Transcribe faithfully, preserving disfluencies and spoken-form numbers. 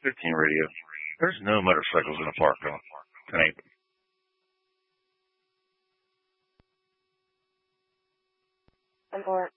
fifteen radio. There's no motorcycles in the park on tonight. I'm for it.